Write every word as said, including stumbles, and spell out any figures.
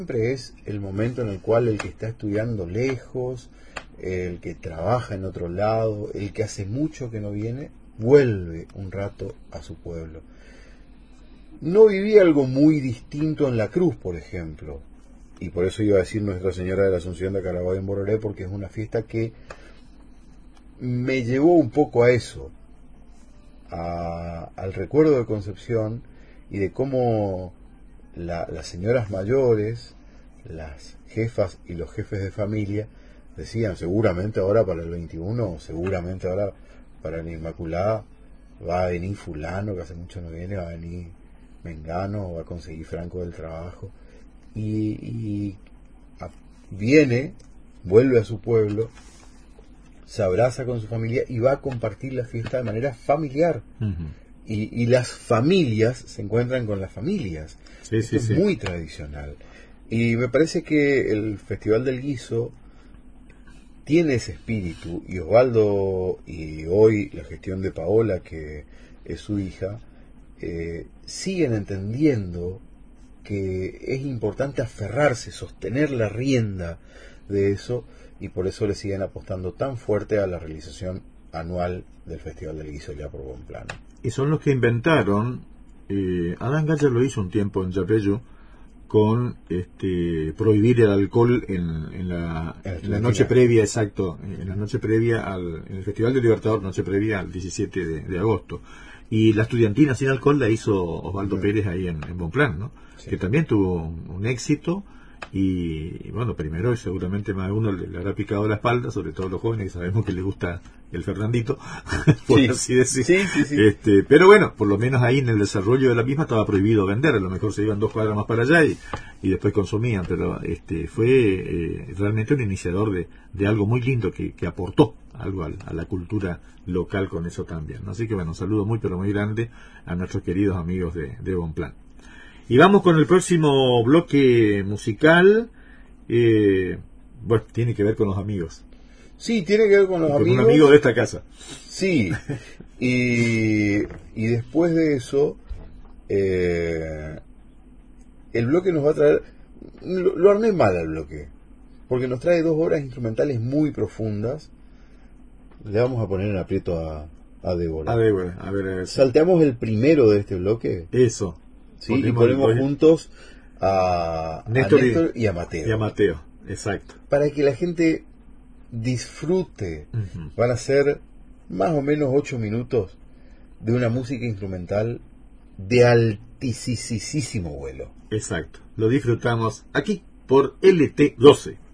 Siempre es el momento en el cual el que está estudiando lejos, el que trabaja en otro lado, el que hace mucho que no viene, vuelve un rato a su pueblo. No viví algo muy distinto en La Cruz, por ejemplo, y por eso iba a decir Nuestra Señora de la Asunción de Carabobo en Bororé, porque es una fiesta que me llevó un poco a eso, a, al recuerdo de Concepción y de cómo la, las señoras mayores, las jefas y los jefes de familia decían, seguramente ahora para el veintiuno, seguramente ahora para la Inmaculada va a venir fulano que hace mucho no viene, va a venir mengano, va a conseguir franco del trabajo, y, y a, viene, vuelve a su pueblo, se abraza con su familia y va a compartir la fiesta de manera familiar. Uh-huh. y, y las familias se encuentran con las familias. Sí, Esto sí, es sí. muy tradicional. Y me parece que el Festival del Guiso tiene ese espíritu, y Osvaldo, y hoy la gestión de Paola, que es su hija, eh, siguen entendiendo que es importante aferrarse, sostener la rienda de eso, y por eso le siguen apostando tan fuerte a la realización anual del Festival del Guiso ya por buen plano. Y son los que inventaron, eh, Adán Gaya lo hizo un tiempo en Yapeyú, con este prohibir el alcohol en, en, la, en la noche previa, exacto, en la noche previa al en el Festival del Libertador, noche previa al diecisiete de, de agosto. Y la estudiantina sin alcohol la hizo Osvaldo sí. Pérez ahí en, en Bonpland, ¿no? Sí. Que también tuvo un, un éxito. Y, y bueno, primero y seguramente más de uno le, le habrá picado la espalda, sobre todo los jóvenes que sabemos que les gusta el Fernandito, por sí. así decir. Sí, sí, sí. Este, pero bueno, por lo menos ahí en el desarrollo de la misma estaba prohibido vender, a lo mejor se iban dos cuadras más para allá y, y después consumían, pero este fue eh, realmente un iniciador de, de algo muy lindo que, que aportó algo a, a la cultura local con eso también, ¿no? Así que bueno, un saludo muy pero muy grande a nuestros queridos amigos de, de Bonpland. Y vamos con el próximo bloque musical. Eh, bueno, tiene que ver con los amigos. Sí, tiene que ver con los con amigos. Un amigo de esta casa. Sí. y, y después de eso, eh, el bloque nos va a traer... Lo, lo armé mal al bloque, porque nos trae dos obras instrumentales muy profundas. Le vamos a poner en aprieto a, a Débora. A Débora, a ver, a ver. Salteamos el primero de este bloque. Eso. Sí, ponemos, y ponemos juntos a Néstor, a Néstor y, y a Mateo. Y a Mateo, exacto. Para que la gente disfrute. Uh-huh. Van a ser más o menos ocho minutos de una música instrumental de altísimo vuelo. Exacto. Lo disfrutamos aquí por L T doce.